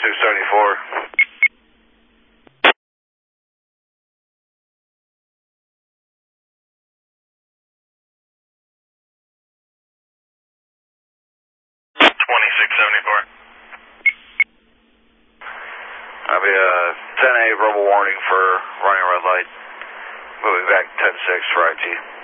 2674. 2674. I'll be a 10A verbal warning for running red light. Moving back 10-6 for IT.